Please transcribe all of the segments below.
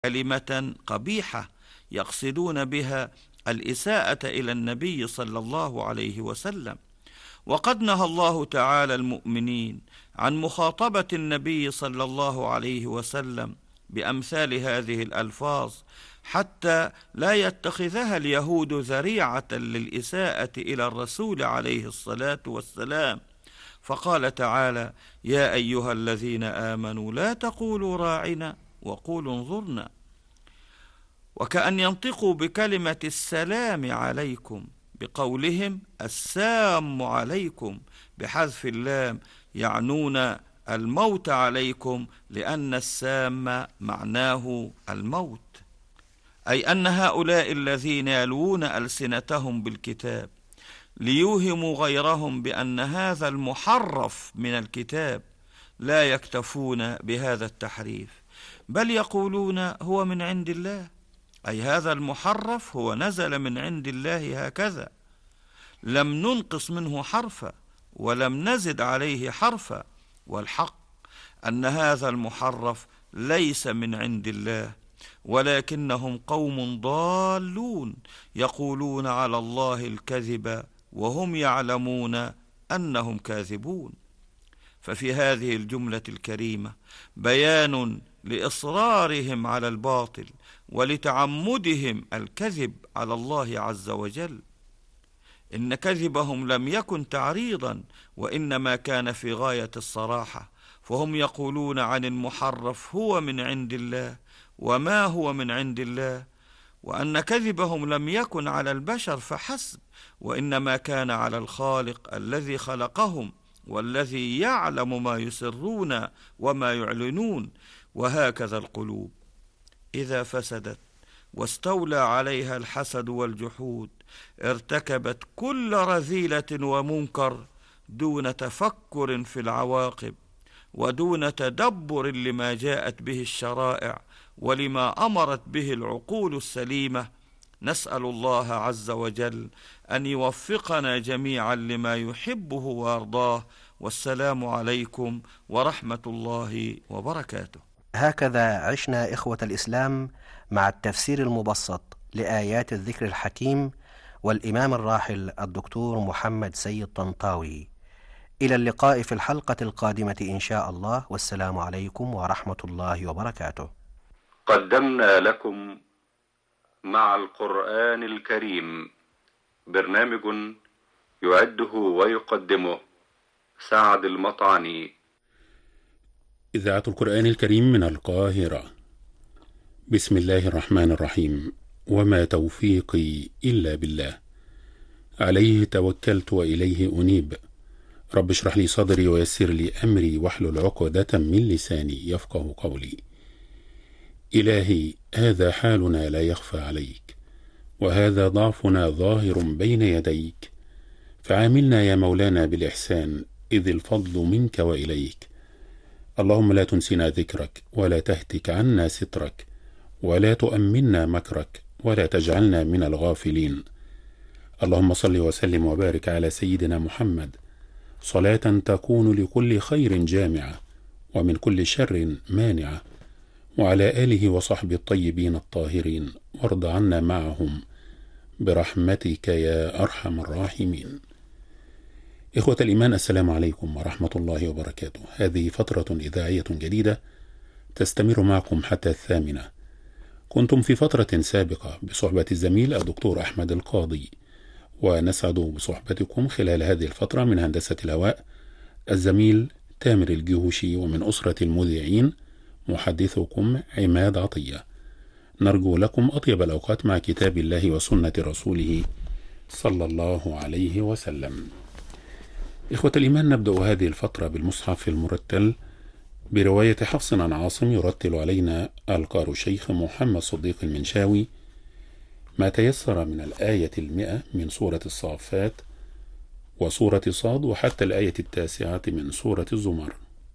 كلمة قبيحة يقصدون بها الإساءة إلى النبي صلى الله عليه وسلم. وقد نهى الله تعالى المؤمنين عن مخاطبة النبي صلى الله عليه وسلم بأمثال هذه الألفاظ، حتى لا يتخذها اليهود ذريعة للإساءة إلى الرسول عليه الصلاة والسلام. فقال تعالى: يا أيها الذين آمنوا لا تقولوا راعنا وقولوا انظرنا. وكأن ينطقوا بكلمة السلام عليكم بقولهم السام عليكم بحذف اللام، يعنون الموت عليكم، لأن السام معناه الموت، أي أن هؤلاء الذين يلوون ألسنتهم بالكتاب ليوهموا غيرهم بأن هذا المحرف من الكتاب لا يكتفون بهذا التحريف، بل يقولون هو من عند الله، أي هذا المحرف هو نزل من عند الله هكذا، لم ننقص منه حرفا ولم نزد عليه حرفا. والحق أن هذا المحرف ليس من عند الله، ولكنهم قوم ضالون يقولون على الله الكذب وهم يعلمون أنهم كاذبون. ففي هذه الجملة الكريمة بيان لإصرارهم على الباطل ولتعمدهم الكذب على الله عز وجل. إن كذبهم لم يكن تعريضا، وإنما كان في غاية الصراحة، فهم يقولون عن المحرف هو من عند الله وما هو من عند الله، وأن كذبهم لم يكن على البشر فحسب، وإنما كان على الخالق الذي خلقهم والذي يعلم ما يسرون وما يعلنون. وهكذا القلوب إذا فسدت واستولى عليها الحسد والجحود ارتكبت كل رذيلة ومنكر دون تفكر في العواقب ودون تدبر لما جاءت به الشرائع ولما أمرت به العقول السليمة. نسأل الله عز وجل أن يوفقنا جميعا لما يحبه ويرضاه، والسلام عليكم ورحمة الله وبركاته. هكذا عشنا إخوة الإسلام مع التفسير المبسط لآيات الذكر الحكيم والإمام الراحل الدكتور محمد سيد طنطاوي. إلى اللقاء في الحلقة القادمة إن شاء الله، والسلام عليكم ورحمة الله وبركاته. قدمنا لكم مع القرآن الكريم برنامج يعده ويقدمه سعد المطعني. إذاعة القرآن الكريم من القاهرة. بسم الله الرحمن الرحيم. وما توفيقي إلا بالله، عليه توكلت وإليه أنيب. رب اشرح لي صدري ويسر لي أمري واحلل عقدة من لساني يفقه قولي. إلهي، هذا حالنا لا يخفى عليك، وهذا ضعفنا ظاهر بين يديك، فعاملنا يا مولانا بالإحسان، إذ الفضل منك وإليك. اللهم لا تنسنا ذكرك، ولا تهتك عنا سترك، ولا تؤمنا مكرك، ولا تجعلنا من الغافلين. اللهم صل وسلم وبارك على سيدنا محمد صلاة تكون لكل خير جامعة ومن كل شر مانعة، وعلى آله وصحبه الطيبين الطاهرين، وارض عنا معهم برحمتك يا أرحم الراحمين. إخوة الإيمان، السلام عليكم ورحمة الله وبركاته. هذه فترة إذاعية جديدة تستمر معكم حتى 8. كنتم في فترة سابقة بصحبة الزميل الدكتور أحمد القاضي، ونسعد بصحبتكم خلال هذه الفترة من هندسة الهواء الزميل تامر الجهوشي، ومن أسرة المذيعين محدثكم عماد عطية. نرجو لكم أطيب الأوقات مع كتاب الله وسنة رسوله صلى الله عليه وسلم. إخوة الإيمان، نبدأ هذه الفترة بالمصحف المرتل برواية حفص عن عاصم، يرتل علينا القار الشيخ محمد صديق المنشاوي ما تيسر من الآية 100 من سورة الصافات وسورة صاد وحتى الآية 9 من سورة الزمر.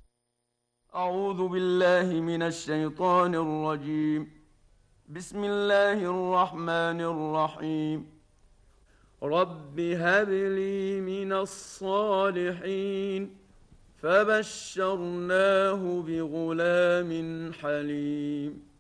أعوذ بالله من الشيطان الرجيم. بسم الله الرحمن الرحيم. رب هب لي من الصالحين فبشرناه بغلام حليم.